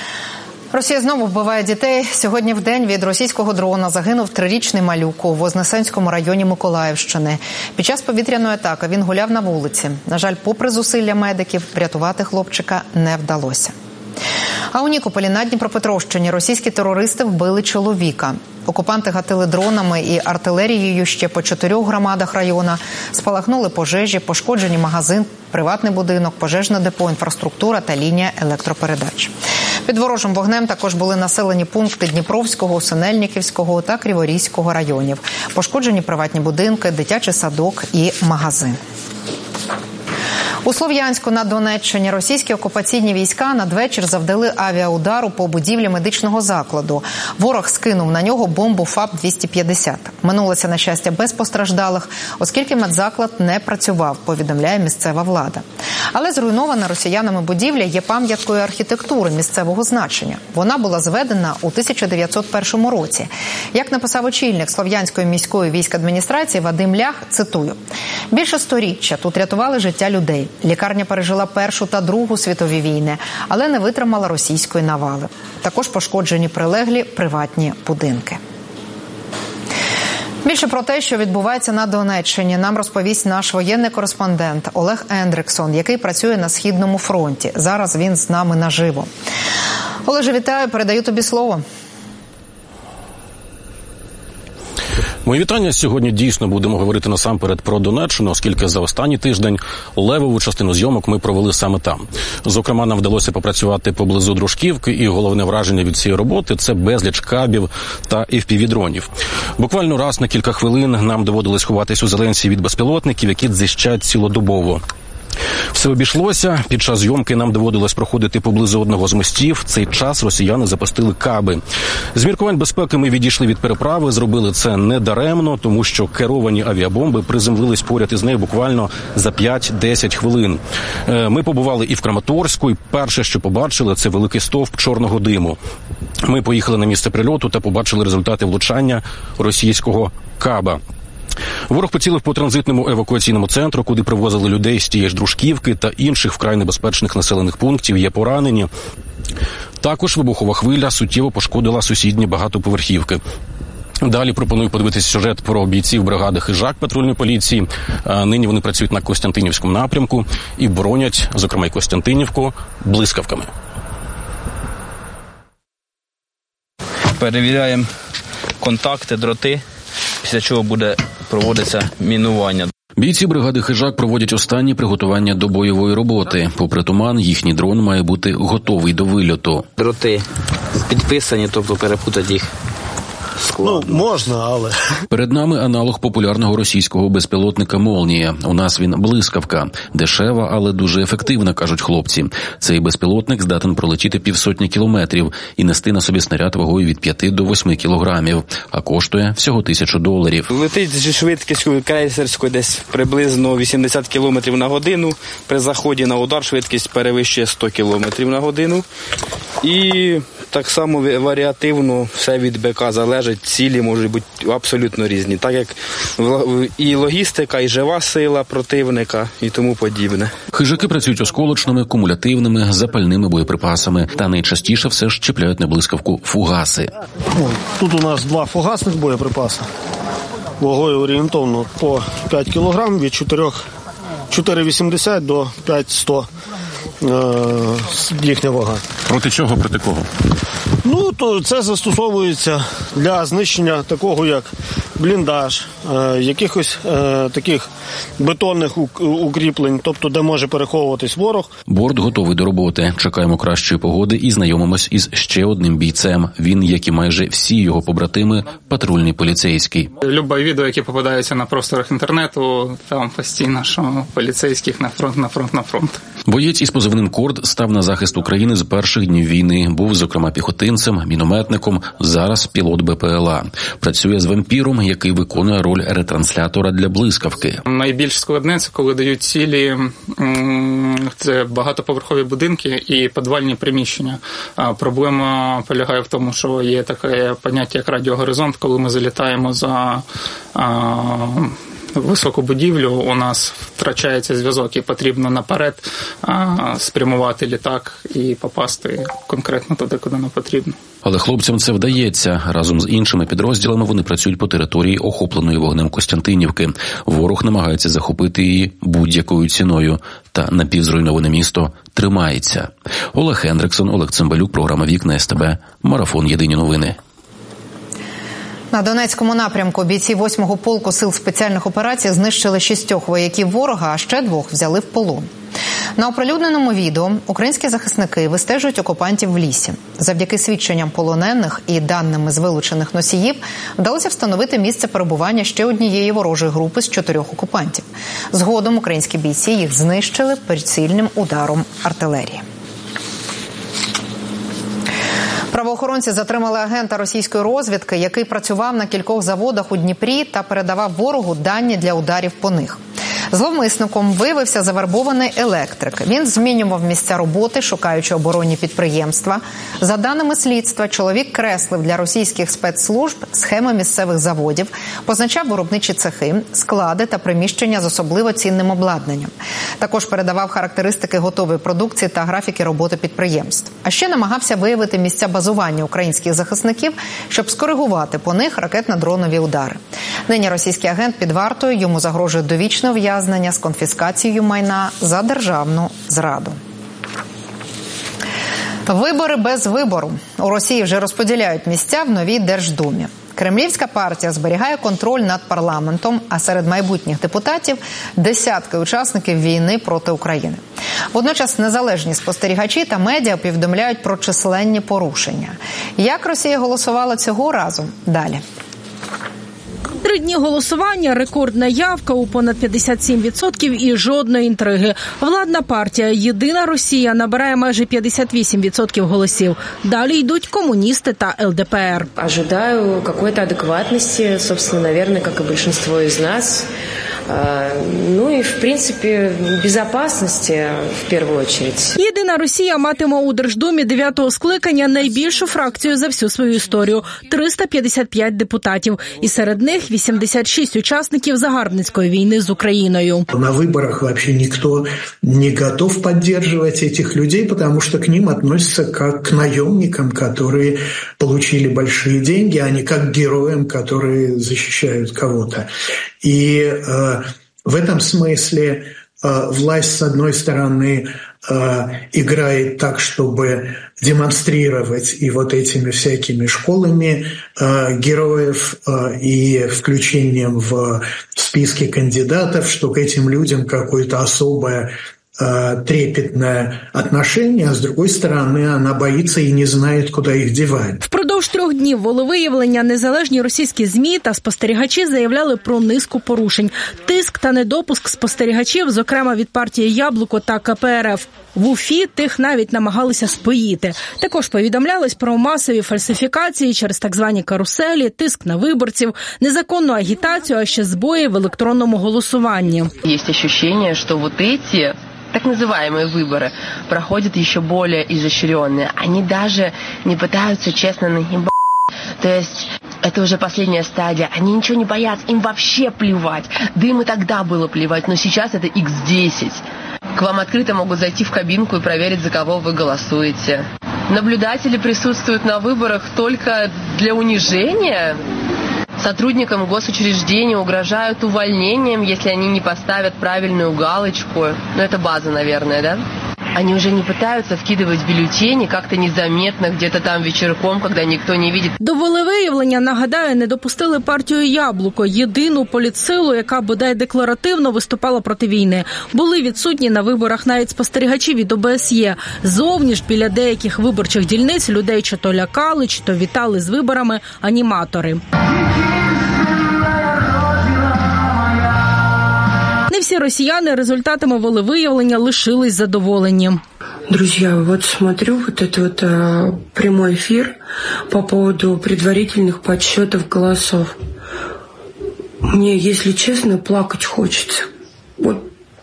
Росія знову вбиває дітей. Сьогодні в день від російського дрона загинув трирічний малюк у Вознесенському районі Миколаївщини. Під час повітряної атаки він гуляв на вулиці. На жаль, попри зусилля медиків, врятувати хлопчика не вдалося. А у Нікополі на Дніпропетровщині російські терористи вбили чоловіка. Окупанти гатили дронами і артилерією ще по чотирьох громадах району. Спалахнули пожежі, пошкоджені магазин, приватний будинок, пожежне депо, інфраструктура та лінія електропередач. Під ворожим вогнем також були населені пункти Дніпровського, Синельниківського та Криворізького районів. Пошкоджені приватні будинки, дитячий садок і магазин. У Слов'янську на Донеччині російські окупаційні війська надвечір завдали авіаудару по будівлі медичного закладу. Ворог скинув на нього бомбу ФАП двісті п'ятдесят. Минулося, на щастя, без постраждалих, оскільки медзаклад не працював, повідомляє місцева влада. Але зруйнована росіянами будівля є пам'яткою архітектури місцевого значення. Вона була зведена у тисяча дев'ятсот першому році. Як написав очільник Слов'янської міської військадміністрації Вадим Лях, цитую: «Більше сторіччя тут рятували життя людей. Лікарня пережила Першу та Другу світові війни, але не витримала російської навали. Також пошкоджені прилеглі приватні будинки». Більше про те, що відбувається на Донеччині, нам розповість наш воєнний кореспондент Олег Ендриксон, який працює на Східному фронті. Зараз він з нами наживо. Олеже, вітаю, передаю тобі слово. Мої вітання. Сьогодні дійсно будемо говорити насамперед про Донеччину, оскільки за останній тиждень левову частину зйомок ми провели саме там. Зокрема, нам вдалося попрацювати поблизу Дружківки, і головне враження від цієї роботи – це безліч кабів та еф пі ві-дронів. Буквально раз на кілька хвилин нам доводилось ховатись у зеленці від безпілотників, які дзищать цілодобово. Все обійшлося. Під час зйомки нам доводилось проходити поблизу одного з мостів. В цей час росіяни запустили каби. З міркувань безпеки ми відійшли від переправи, зробили це недаремно, тому що керовані авіабомби приземлились поряд із нею буквально за п'ять-десять хвилин. Ми побували і в Краматорську, і перше, що побачили, це великий стовп чорного диму. Ми поїхали на місце прильоту та побачили результати влучання російського каба. Ворог поцілив по транзитному евакуаційному центру, куди привозили людей з тієї ж Дружківки та інших вкрай небезпечних населених пунктів. Є поранені. Також вибухова хвиля суттєво пошкодила сусідні багатоповерхівки. Далі пропоную подивитися сюжет про бійців бригади «Хижак» патрульної поліції. Нині вони працюють на Костянтинівському напрямку і боронять, зокрема й Костянтинівку, блискавками. Перевіряємо контакти, дроти, після чого буде проводиться мінування. Бійці бригади «Хижак» проводять останні приготування до бойової роботи. Попри туман, їхній дрон має бути готовий до вильоту. Дроти підписані, тобто перепутати їх складно. Ну, можна, але... Перед нами аналог популярного російського безпілотника «Молнія». У нас він блискавка. Дешева, але дуже ефективна, кажуть хлопці. Цей безпілотник здатен пролетіти півсотні кілометрів і нести на собі снаряд вагою від п'яти до восьми кілограмів, а коштує всього тисячу доларів. Летить зі швидкістю крейсерською десь приблизно вісімдесят кілометрів на годину. При заході на удар швидкість перевищує сто кілометрів на годину. І так само варіативно все від БК залежить, цілі можуть бути абсолютно різні. Так як і логістика, і жива сила противника, і тому подібне. Хижаки працюють осколочними, кумулятивними, запальними боєприпасами. Та найчастіше все ж чіпляють на блискавку фугаси. Тут у нас два фугасних боєприпаси. Вагою орієнтовно по п'ять кілограм, від чотири вісімдесят до п'ять сто. Їхня вага. Проти чого, проти кого? Ну, то це застосовується для знищення такого, як бліндаж, е, якихось е, таких бетонних укріплень, тобто де може переховуватись ворог. Борт готовий до роботи. Чекаємо кращої погоди і знайомимось із ще одним бійцем. Він, як і майже всі його побратими, патрульний поліцейський. Любе відео, яке попадається на просторах інтернету, там постійно, що поліцейських на фронт, на фронт, на фронт. Боєць із позивним «Корд» став на захист України з перших днів війни. Був, зокрема, піхотинцем, мінометником, зараз пілот Бе Пе Ел А. Працює з вампіром, який виконує роль ретранслятора для блискавки. Найбільш складне – це коли дають цілі, це багатоповерхові будинки і підвальні приміщення. Проблема полягає в тому, що є таке поняття, як радіогоризонт, коли ми залітаємо за високу будівлю, у нас втрачається зв'язок і потрібно наперед а, спрямувати літак і попасти конкретно туди, куди нам потрібно. Але хлопцям це вдається. Разом з іншими підрозділами вони працюють по території, охопленої вогнем Костянтинівки. Ворог намагається захопити її будь-якою ціною. Та напівзруйноване місто тримається. Олег Ендриксон, Олег Цимбалюк, програма «Вікна Ес Те Бе», Марафон «Єдині новини». На Донецькому напрямку бійці восьмого полку сил спеціальних операцій знищили шістьох вояків ворога, а ще двох взяли в полон. На оприлюдненому відео українські захисники вистежують окупантів в лісі. Завдяки свідченням полонених і даними з вилучених носіїв вдалося встановити місце перебування ще однієї ворожої групи з чотирьох окупантів. Згодом українські бійці їх знищили прицільним ударом артилерії. Правоохоронці затримали агента російської розвідки, який працював на кількох заводах у Дніпрі та передавав ворогу дані для ударів по них. Зловмисником виявився завербований електрик. Він змінював місця роботи, шукаючи оборонні підприємства. За даними слідства, чоловік креслив для російських спецслужб схеми місцевих заводів, позначав виробничі цехи, склади та приміщення з особливо цінним обладнанням. Також передавав характеристики готової продукції та графіки роботи підприємств. А ще намагався виявити місця базування українських захисників, щоб скоригувати по них ракетно-дронові удари. Нині російський агент під вартою, йому загрожує довічне ув'язнення з конфіскацією майна за державну зраду. Вибори без вибору. У Росії вже розподіляють місця в новій Держдумі. Кремлівська партія зберігає контроль над парламентом, а серед майбутніх депутатів – десятки учасників війни проти України. Водночас незалежні спостерігачі та медіа повідомляють про численні порушення. Як Росія голосувала цього разу? Далі. Три дні голосування, рекордна явка у понад п'ятдесят сім відсотків і жодної інтриги. Владна партія «Єдина Росія» набирає майже п'ятдесят вісім відсотків голосів. Далі йдуть комуністи та ел де пе ер. Ожидаю какой-то адекватности, собственно, наверное, как и большинство из нас. Ну і, в принципі, безпечності, в першу чергу. «Єдина Росія» матиме у Держдумі дев'ятого скликання найбільшу фракцію за всю свою історію – триста п'ятдесят п'ять депутатів. І серед них вісімдесят шість учасників загарбницької війни з Україною. На виборах взагалі ніхто не готов підтримувати цих людей, тому що к ним відносяться як к наемникам, які отримали великі гроші, а не як к героям, які захищають кого-то. И э, в этом смысле э, власть, с одной стороны, э, играет так, чтобы демонстрировать и вот этими всякими школами э, героев э, и включением в списки кандидатов, что к этим людям какое-то особое трепетное отношение, а с другой стороны, она боится и не знает, куда их девать. Впродовж трьох днів волевиявлення незалежні російські ЗМІ та спостерігачі заявляли про низку порушень. Тиск та недопуск спостерігачів, зокрема від партії «Яблуко» та ка пе ер еф. В Уфі тих навіть намагалися споїти. Також повідомлялось про масові фальсифікації через так звані каруселі, тиск на виборців, незаконну агітацію, а ще збої в електронному голосуванні. Є відчуття, що вот эти так называемые выборы проходят еще более изощренные. Они даже не пытаются честно наебать. То есть это уже последняя стадия. Они ничего не боятся, им вообще плевать. Да им и тогда было плевать, но сейчас это икс десять. К вам открыто могут зайти в кабинку и проверить, за кого вы голосуете. Наблюдатели присутствуют на выборах только для унижения. Сотрудникам госучреждений угрожают увольнением, если они не поставят правильную галочку. Ну, это база, наверное, да? Они уже не пытаются вкидывать бюллетени как-то незаметно, где-то там вечерком, когда никто не видит. До волевиявлення, нагадаю, не допустили партію «Яблуко», єдину політсилу, яка бодай декларативно виступала проти війни. Були відсутні на виборах навіть спостерігачі від о бе ес є. Зовні ж біля деяких виборчих дільниць людей чи то лякали, чи то вітали з виборами аніматори. Не всі росіяни результатами волевиявлення лишились задоволені. Друзья, вот смотрю вот этот вот а, прямой эфир по поводу предварительных подсчетов голосов. Мне, если честно, плакать хочется. Вот.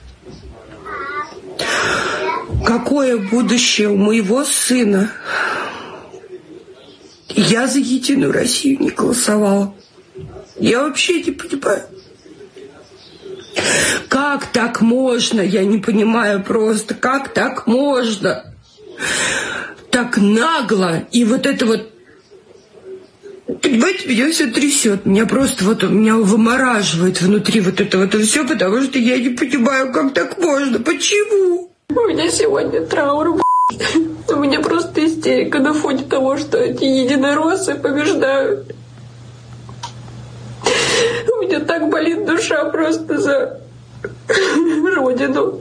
Какое будущее у моего сына? Я за «Единую Россию» не голосовала. Я вообще не понимаю. Как так можно? Я не понимаю просто. Как так можно? Так нагло. И вот это вот... Понимаете, меня все трясет. Меня просто вот... Меня вымораживает внутри вот это вот все, потому что я не понимаю, как так можно. Почему? У меня сегодня траур, у меня просто истерика на фоне того, что эти единороссы побеждают. У меня так болит душа просто за родину.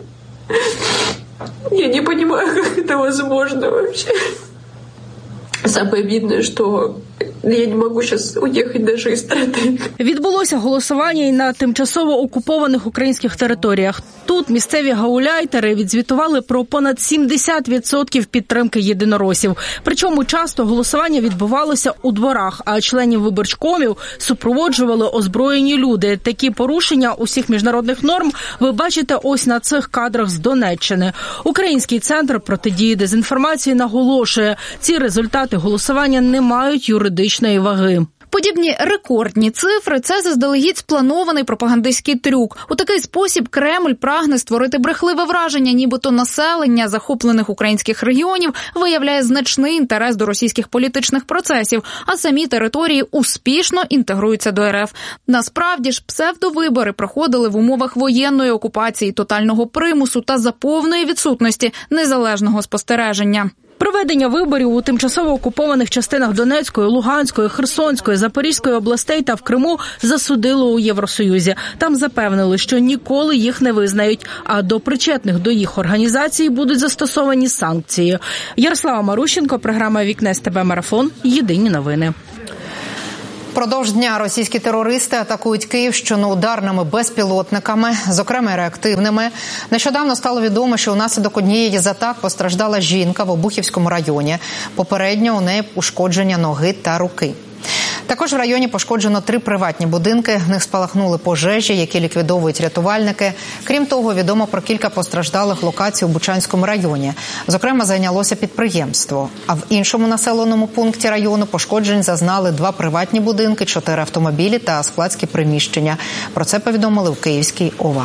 Я не понимаю, как это возможно вообще. Самое обидное, что Я не можу зараз уїхати навіть із страни. Відбулося голосування і на тимчасово окупованих українських територіях. Тут місцеві гауляйтери відзвітували про понад сімдесят відсотків підтримки єдиноросів. Причому часто голосування відбувалося у дворах, а членів виборчкомів супроводжували озброєні люди. Такі порушення усіх міжнародних норм ви бачите ось на цих кадрах з Донеччини. Український центр протидії дезінформації наголошує, ці результати голосування не мають юридичної ваги. Подібні рекордні цифри – це заздалегідь спланований пропагандистський трюк. У такий спосіб Кремль прагне створити брехливе враження, нібито населення захоплених українських регіонів виявляє значний інтерес до російських політичних процесів, а самі території успішно інтегруються до РФ. Насправді ж, псевдовибори проходили в умовах воєнної окупації, тотального примусу та за повної відсутності незалежного спостереження. Проведення виборів у тимчасово окупованих частинах Донецької, Луганської, Херсонської, Запорізької областей та в Криму засудили у Євросоюзі. Там запевнили, що ніколи їх не визнають, а до причетних до їх організацій будуть застосовані санкції. Ярослава Марущенко, програма «Вікне СТБ Марафон». Єдині новини. Впродовж дня російські терористи атакують Київщину ударними безпілотниками, зокрема реактивними. Нещодавно стало відомо, що унаслідок однієї з атак постраждала жінка в Обухівському районі. Попередньо у неї ушкодження ноги та руки. Також в районі пошкоджено три приватні будинки. В них спалахнули пожежі, які ліквідовують рятувальники. Крім того, відомо про кілька постраждалих локацій у Бучанському районі. Зокрема, зайнялося підприємство. А в іншому населеному пункті району пошкоджень зазнали два приватні будинки, чотири автомобілі та складські приміщення. Про це повідомили в Київській ОВА.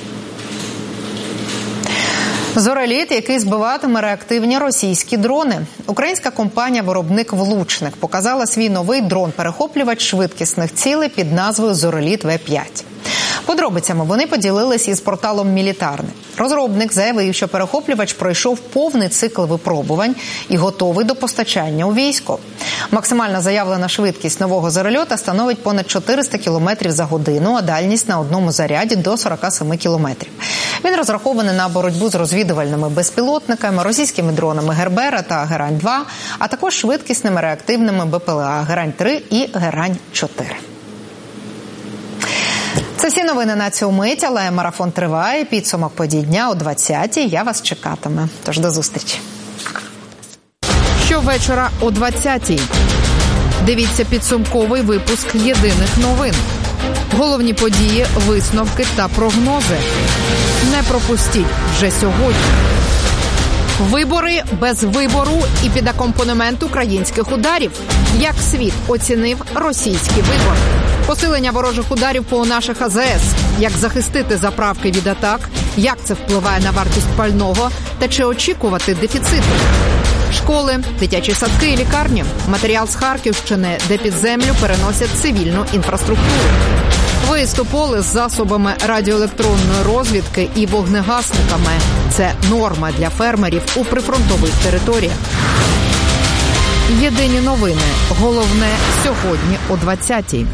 Зореліт, який збиватиме реактивні російські дрони. Українська компанія-виробник «Влучник» показала свій новий дрон-перехоплювач швидкісних цілей під назвою «Зореліт Ве п'ять». Подробицями вони поділились із порталом «Мілітарне». Розробник заявив, що перехоплювач пройшов повний цикл випробувань і готовий до постачання у військо. Максимальна заявлена швидкість нового зорельота становить понад чотириста кілометрів за годину, а дальність на одному заряді до сорок сім кілометрів. Він розрахований на боротьбу з розвідувальними безпілотниками, російськими дронами Гербера та Герань два, а також швидкісними реактивними Бе Пе Ле А Герань три і Герань чотири. Це всі новини на цю мить, але марафон триває. Підсумок подій дня о двадцятій. Я вас чекатиму. Тож до зустрічі. Щовечора о двадцятій. Дивіться підсумковий випуск єдиних новин. Головні події, висновки та прогнози. Не пропустіть вже сьогодні. Вибори без вибору і під акомпанемент українських ударів. Як світ оцінив російські вибори. Посилення ворожих ударів по наших А Зе Ес. Як захистити заправки від атак. Як це впливає на вартість пального. Та чи очікувати дефіциту. Школи, дитячі садки і лікарні. Матеріал з Харківщини, де під землю переносять цивільну інфраструктуру. Виїзд у поле з засобами радіоелектронної розвідки і вогнегасниками. Це норма для фермерів у прифронтових територіях. Єдині новини. Головне сьогодні о двадцятій.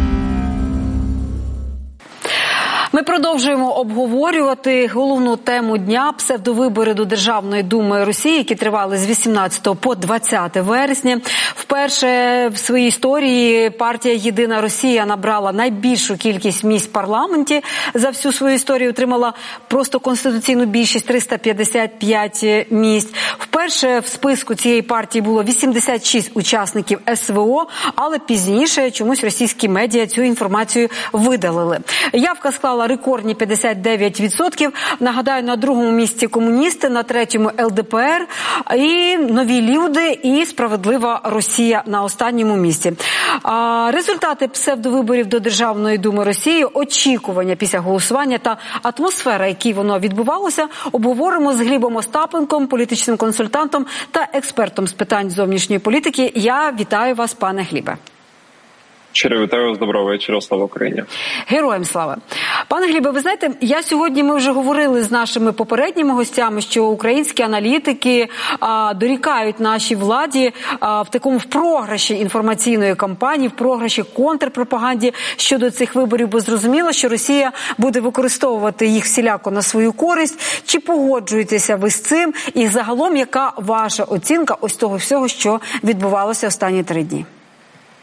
Ми продовжуємо обговорювати головну тему дня – псевдовибори до Державної думи Росії, які тривали з вісімнадцятого по двадцяте вересня. Вперше в своїй історії партія «Єдина Росія» набрала найбільшу кількість місць в парламенті. За всю свою історію отримала просто конституційну більшість – триста п'ятдесят п'ять місць. Вперше в списку цієї партії було вісімдесят шість учасників Ес Ве О, але пізніше чомусь російські медіа цю інформацію видалили. Явка склала рекордні п'ятдесят дев'ять відсотків. Нагадаю, на другому місці комуністи, на третьому Ел Де Пе Ер, і Нові люди, і Справедлива Росія на останньому місці. А результати псевдовиборів до Державної думи Росії, очікування після голосування та атмосфера, якій воно відбувалося, обговоримо з Глібом Остапенком, політичним консультантом та експертом з питань зовнішньої політики. Я вітаю вас, пане Глібе. Щиро вітаю вас, доброго вечора, слава Україні. Героям слава. Пане Глібе, ви знаєте, я сьогодні, ми вже говорили з нашими попередніми гостями, що українські аналітики а, дорікають нашій владі а, в такому в програші інформаційної кампанії, в програші контрпропаганді щодо цих виборів, бо зрозуміло, що Росія буде використовувати їх всіляко на свою користь. Чи погоджуєтеся ви з цим? І загалом, яка ваша оцінка ось того всього, що відбувалося останні три дні?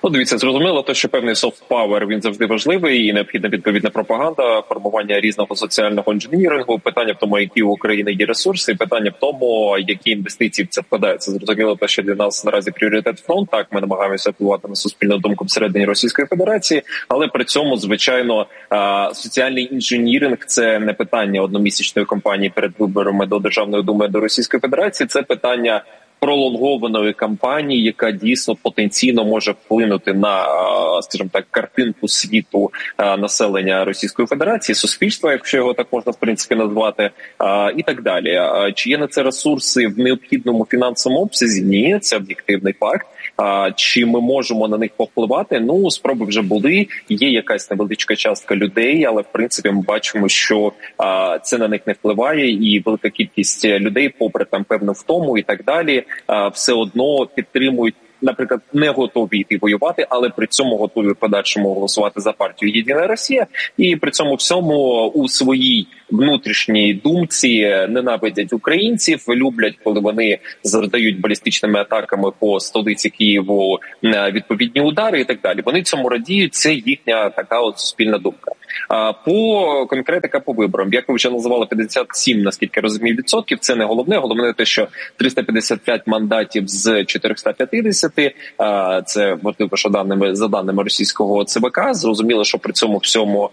Ну, дивіться, зрозуміло, то, що певний софт-пауер, він завжди важливий і необхідна відповідна пропаганда, формування різного соціального інженірингу, питання в тому, які у України є ресурси, питання в тому, які інвестиції в це вкладаються. Зрозуміло, те, що для нас наразі пріоритет фронт, так, ми намагаємося впливати на суспільну думку всередині Російської Федерації, але при цьому, звичайно, соціальний інженіринг – це не питання одномісячної кампанії перед виборами до Державної думи до Російської Федерації, це питання пролонгованої кампанії, яка дійсно потенційно може вплинути на, скажімо так, картинку світу населення Російської Федерації, суспільства, якщо його так можна в принципі назвати, і так далі. Чи є на це ресурси в необхідному фінансовому обсязі? Ні, це об'єктивний факт. А, чи ми можемо на них повпливати? Ну, спроби вже були, є якась невеличка частка людей, але в принципі ми бачимо, що а, це на них не впливає, і велика кількість людей, попри там певну втому і так далі, а, все одно підтримують, наприклад, не готові йти воювати, але при цьому готові в подальшому голосувати за партію «Єдина Росія», і при цьому всьому у своїй внутрішній думці ненавидять українців, люблять, коли вони завдають балістичними атаками по столиці Києву відповідні удари і так далі. Вони цьому радіють, це їхня така от суспільна думка. А по конкретика по виборам, як ви вже називали, п'ятдесят сім, наскільки розумію, відсотків, це не головне. Головне те, що триста п'ятдесят п'ять мандатів з чотириста п'ятдесят, а, це, можливо, що даними, за даними російського ЦВК, зрозуміло, що при цьому всьому,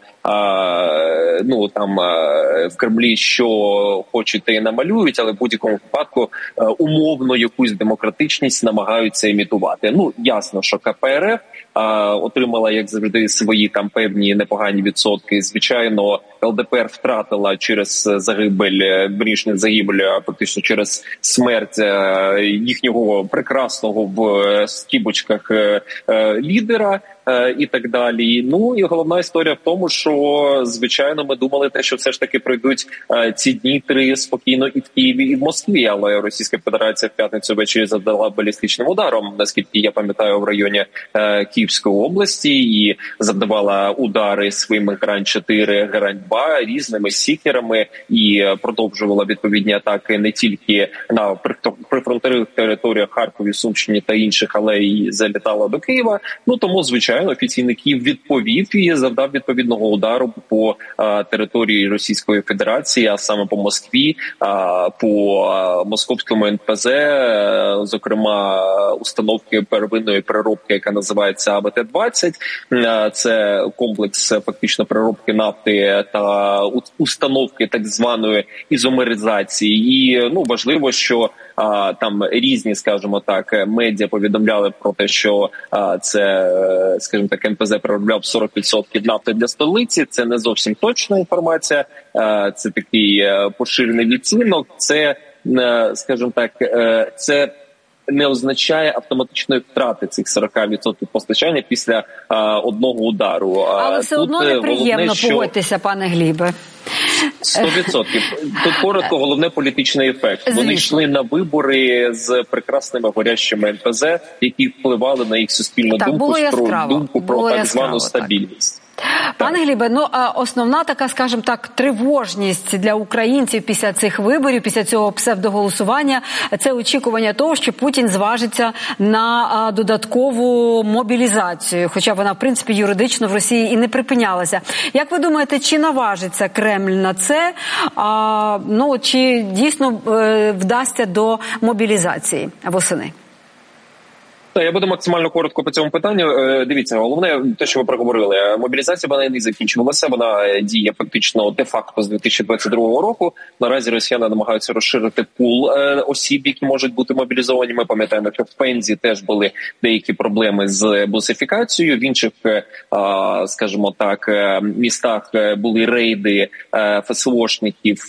а, ну, там, а, в Кремлі що хочуть, те й намалюють, але в будь-якому випадку а, умовно якусь демократичність намагаються імітувати. Ну, ясно, що КПРФ а, отримала, як завжди, свої там певні непогані відсотки. Звичайно, ЛДПР втратила через загибель, більш не загибель, а фактично через смерть їхнього прекрасного в стібочках лідера і так далі. Ну і головна історія в тому, що, звичайно, ми думали те, що все ж таки пройдуть ці дні три спокійно і в Києві, і в Москві, але Російська Федерація в п'ятницю ввечері завдала балістичним ударом, наскільки я пам'ятаю, в районі Київської області, і завдавала удари своїми Грань чотири, Грань два різними сікерами, і продовжувала відповідні атаки не тільки на прифронтових територіях Харкові, Сумщині та інших, але й залітала до Києва. Ну тому, звичайно, офіційний Київ відповів і завдав відповідного удару по а, території Російської Федерації, а саме по Москві, а, по а, московському ен пе зет, а, зокрема установки первинної переробки, яка називається а ве те двадцять. А, це комплекс фактично переробки нафти та установки так званої ізомеризації. І ну важливо, що а, там різні, скажімо так, медіа повідомляли про те, що а, це, скажімо так, ен пе зет переробляв сорок відсотків нафти для столиці. Це не зовсім точна інформація, а, це такий поширений відцінок. Це, скажімо так, це не означає автоматичної втрати цих сорок відсотків постачання після а, одного удару. Але все Тут одно неприємно, головне, що... погодьтеся, пане Глібе. Сто відсотків. Тут коротко, головне політичний ефект. Звісно. Вони йшли на вибори з прекрасними горящими ен пе зет, які впливали на їх суспільну так, думку, про думку про так звану так. стабільність. Пане Глібе, ну а основна така, скажімо так, тривожність для українців після цих виборів, після цього псевдоголосування, це очікування того, що Путін зважиться на додаткову мобілізацію, хоча вона, в принципі, юридично в Росії і не припинялася. Як ви думаєте, чи наважиться Кремль на це, а, ну, чи дійсно е, вдасться до мобілізації восени? Так, я буду максимально коротко по цьому питанню. Дивіться, головне, те, що ви проговорили, мобілізація вона не закінчувалася, вона діє фактично де-факто з дві тисячі двадцять другого року. Наразі росіяни намагаються розширити пул осіб, які можуть бути мобілізовані. Ми пам'ятаємо, що в Пензі теж були деякі проблеми з бусифікацією. В інших, скажімо так, містах були рейди ФСОшників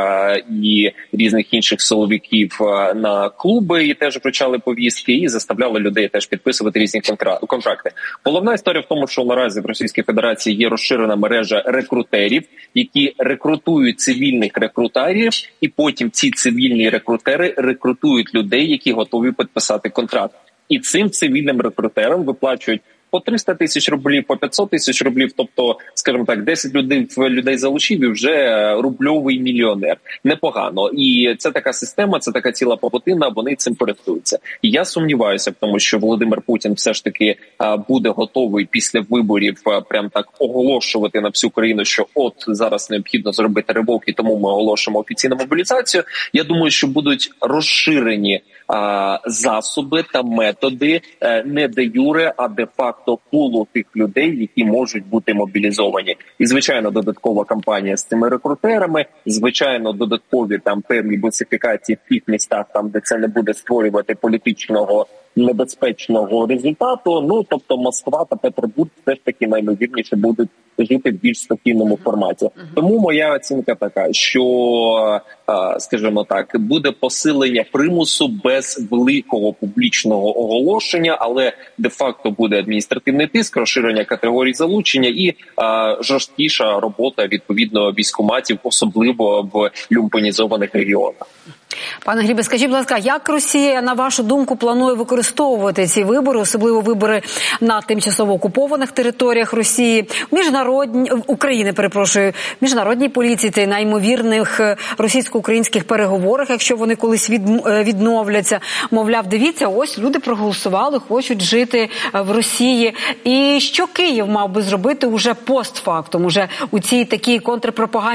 і різних інших силовиків на клуби, і теж вручали повістки, і заставляли людей людей теж підписувати різні контракти. Головна історія в тому, що наразі в Російській Федерації є розширена мережа рекрутерів, які рекрутують цивільних рекрутерів, і потім ці цивільні рекрутери рекрутують людей, які готові підписати контракт. І цим цивільним рекрутерам виплачують по триста тисяч рублів, по п'ятсот тисяч рублів, тобто, скажімо так, десять людей, людей залучив і вже рубльовий мільйонер. Непогано. І це така система, це така ціла павутина, вони цим користуються. І я сумніваюся в тому, що Володимир Путін все ж таки буде готовий після виборів прям так оголошувати на всю країну, що от зараз необхідно зробити ривок, і тому ми оголошуємо офіційну мобілізацію. Я думаю, що будуть розширені а, засоби та методи а, не де юре, а де-факто пулу тих людей, які можуть бути мобілізовані. І, звичайно, додаткова кампанія з цими рекрутерами, звичайно, додаткові там певні босифікації в тих містах, там, де це не буде створювати політичного небезпечного результату. Ну, тобто Москва та Петербург все ж таки наймовірніше будуть жити в більш спокійному форматі. Тому моя оцінка така, що, скажімо так, буде посилення примусу без великого публічного оголошення, але де-факто буде адміністративний тиск, розширення категорій залучення і а, жорсткіша робота, відповідно, військкоматів, особливо в люмпенізованих регіонах. Пане Глібе, скажіть, будь ласка, як Росія, на вашу думку, планує використовувати ці вибори, особливо вибори на тимчасово окупованих територіях Росії, в міжнародній, України, перепрошую, в міжнародній політиці, на ймовірних російсько-українських переговорах, якщо вони колись відновляться? Мовляв, дивіться, ось люди проголосували, хочуть жити в Росії. І що Київ мав би зробити уже постфактум, уже у цій такій контрпропаганді?